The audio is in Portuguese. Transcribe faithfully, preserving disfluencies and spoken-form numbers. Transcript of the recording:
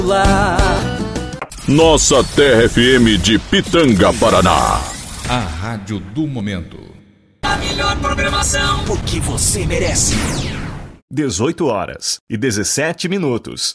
Nossa Terra F M de Pitanga, Paraná. A rádio do momento. A melhor programação, porque você merece. dezoito horas e dezessete minutos.